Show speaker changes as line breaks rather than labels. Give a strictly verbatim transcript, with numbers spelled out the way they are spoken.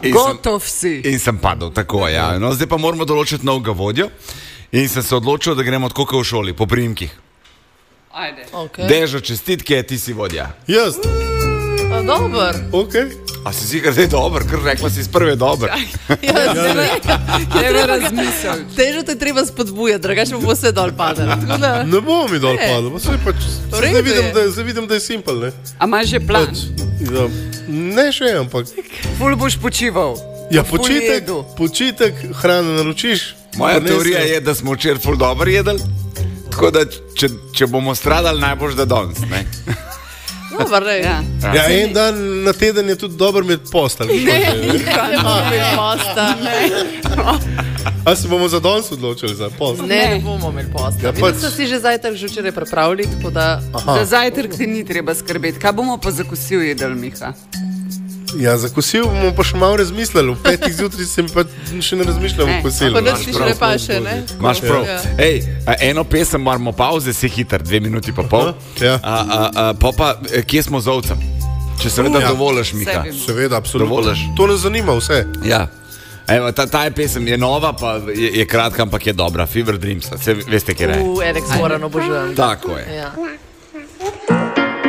Gotov si.
In sem padel, tako ja. No, zdaj pa moramo določiti novega vodjo. In sem se odločil, da gremo tako kot v šoli, po priimkih.
Ajde.
Okay.
Dežo, čestitke, ti si vodja.
Jaz.
A, dober.
Okay.
A si si kar zdaj dober, ker rekla si iz prve dober.
Ja,
treba razmisliti.
Težo te treba spodbujati, drugače bo vse dol padalo.
Ne bo mi dol padalo, pa se pač, zdaj vidim, da, zdaj vidim, da je simpel, ne?
A imaš že plan?
Pač, ja, ne še, ampak...
Ful boš počival.
Ja, počitek, počitek, hrano naročiš.
Moja teorija je, da smo včeraj ful dobro jedli, tako da če, če bomo stradali, najboljš da danes, ne?
Dobar, ne.
Ja.
Ja, en dan na teden je tudi dober imeti postelj.
Ne, ne bomo imeli posta.
A se bomo za danes odločili za postelj?
Ne, ne bomo imeli posta.
Ja,
Vidim,
pač-
so si že zajtrk že včeraj pripravili, tako da...
Aha.
Za zajtrk ti ni treba skrbeti. Kaj bomo pa za kosil jedli, Miha?
Ja, za kosil bomo pa še malo razmislili. V petih zjutraj sem pa še ne razmišljal o kosilu.
Pa ne si še ne paše, ne?
Imaš prav.
Ja.
Ej, a, eno pesem moramo pauze, si hiter, dve minuti pa pol.
Ja.
A, a, a, pa pa, e, kje smo z ovcem? Če seveda
Ja.
dovoliš, Mika.
Sebi.
Seveda, absolutno.
Dovoliš.
To nas zanima vse.
Ja. Evo, ta, ta je pesem je nova, pa je, je kratka, ampak je dobra. Fever Dreams, se veste, kje je.
U, Alex Warren obožujem.
Tako je.
Ja.